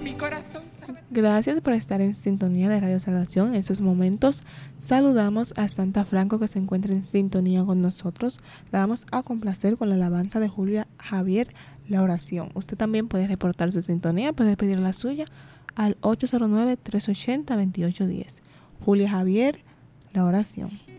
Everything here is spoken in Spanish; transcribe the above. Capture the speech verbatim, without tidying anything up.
Mi corazón sabe. Gracias por estar en sintonía de Radio Salvación. En estos momentos saludamos a Santa Franco, que se encuentra en sintonía con nosotros. La vamos a complacer con la alabanza de Julia Javier, La Oración. Usted también puede reportar su sintonía, puede pedir la suya al ocho cero nueve, tres ochenta, veintiocho diez. Julia Javier, La Oración.